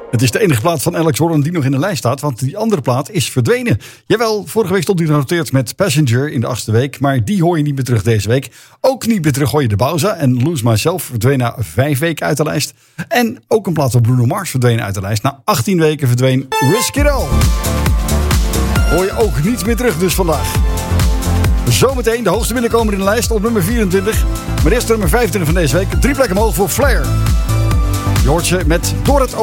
Het is de enige plaat van Alex Warren die nog in de lijst staat, want die andere plaat is verdwenen. Jawel, vorige week stond hij genoteerd met Passenger in de 8e week, maar die hoor je niet meer terug deze week. Ook niet meer terug hoor je de Bauza en Lose Myself verdween na 5 weken uit de lijst. En ook een plaat van Bruno Mars verdween uit de lijst. Na 18 weken verdween Risk It All. Hoor je ook niet meer terug dus vandaag. Zometeen de hoogste binnenkomer in de lijst op nummer 24. Maar eerst nummer 25 van deze week. 3 plekken omhoog voor Flair. Je hoort ze met Door het